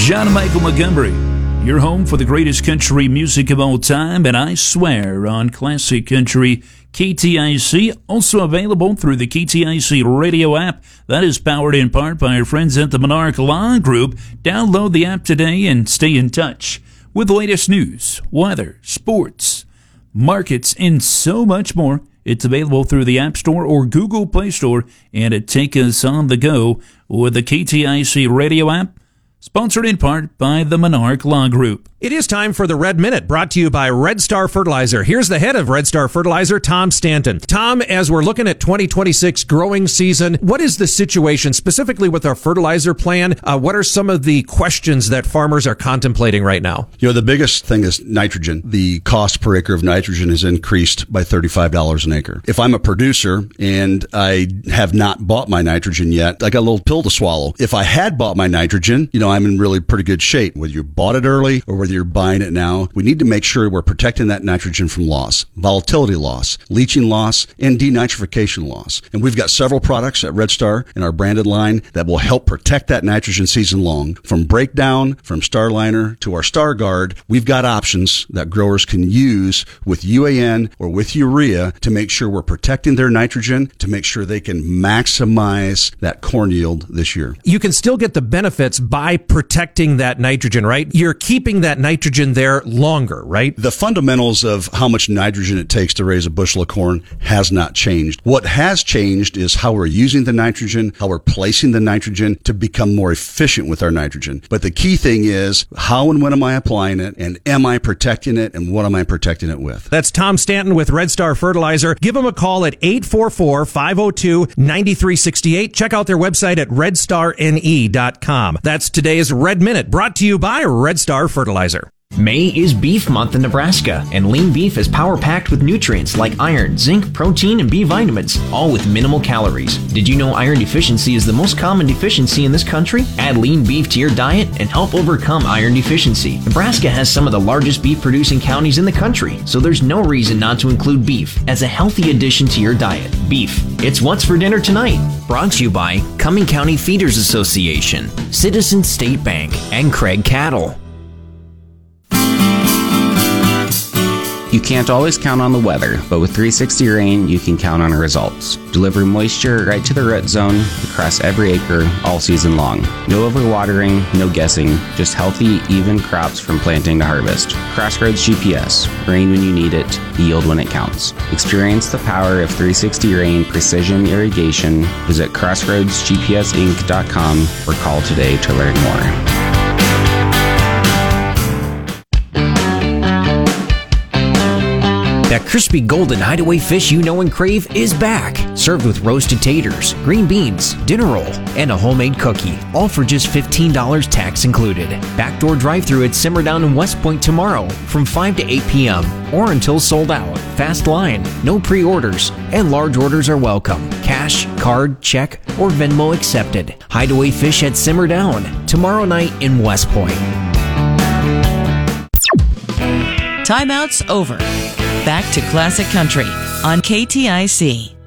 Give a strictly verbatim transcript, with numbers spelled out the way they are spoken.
John Michael Montgomery, your home for the greatest country music of all time, and I swear on Classic Country K T I C, also available through the K T I C radio app that is powered in part by our friends at the Monarch Law Group. Download the app today and stay in touch with the latest news, weather, sports, markets, and so much more. It's available through the App Store or Google Play Store, and it takes us on the go with the K T I C radio app, sponsored in part by the Monarch Law Group. It is time for the Red Minute, brought to you by Red Star Fertilizer. Here's the head of Red Star Fertilizer, Tom Stanton. Tom, as we're looking at twenty twenty-six growing season, what is the situation specifically with our fertilizer plan? Uh, what are some of the questions that farmers are contemplating right now? You know, the biggest thing is nitrogen. The cost per acre of nitrogen has increased by thirty-five dollars an acre. If I'm a producer and I have not bought my nitrogen yet, I got a little pill to swallow. If I had bought my nitrogen, you know, I'm in really pretty good shape. Whether you bought it early or whether you're buying it now, we need to make sure we're protecting that nitrogen from loss, volatility loss, leaching loss, and denitrification loss. And we've got several products at Red Star in our branded line that will help protect that nitrogen season long. From breakdown, from Starliner to our Star Guard, we've got options that growers can use with U A N or with urea to make sure we're protecting their nitrogen, to make sure they can maximize that corn yield this year. You can still get the benefits by protecting that nitrogen, right? You're keeping that nitrogen there longer, right? The fundamentals of how much nitrogen it takes to raise a bushel of corn has not changed. What has changed is how we're using the nitrogen, how we're placing the nitrogen to become more efficient with our nitrogen. But the key thing is, how and when am I applying it, and am I protecting it, and what am I protecting it with? That's Tom Stanton with Red Star Fertilizer. Give them a call at eight four four, five oh two, nine three six eight. Check out their website at red star n e dot com. That's today's Red Minute, brought to you by Red Star Fertilizer. May is Beef Month in Nebraska, and lean beef is power-packed with nutrients like iron, zinc, protein, and B vitamins, all with minimal calories. Did you know iron deficiency is the most common deficiency in this country? Add lean beef to your diet and help overcome iron deficiency. Nebraska has some of the largest beef-producing counties in the country, so there's no reason not to include beef as a healthy addition to your diet. Beef, it's what's for dinner tonight. Brought to you by Cumming County Feeders Association, Citizens State Bank, and Craig Cattle. You can't always count on the weather, but with three sixty Rain, you can count on results. Deliver moisture right to the root zone across every acre all season long. No overwatering, no guessing, just healthy, even crops from planting to harvest. Crossroads G P S. Rain when you need it, yield when it counts. Experience the power of three sixty Rain Precision Irrigation. Visit crossroads g p s inc dot com or call today to learn more. That crispy golden hideaway fish you know and crave is back. Served with roasted taters, green beans, dinner roll, and a homemade cookie. All for just fifteen dollars tax included. Backdoor drive-thru at Simmer Down in West Point tomorrow from five to eight p.m. or until sold out. Fast line, no pre-orders, and large orders are welcome. Cash, card, check, or Venmo accepted. Hideaway Fish at Simmer Down tomorrow night in West Point. Timeout's over. Back to Classic Country on K T I C.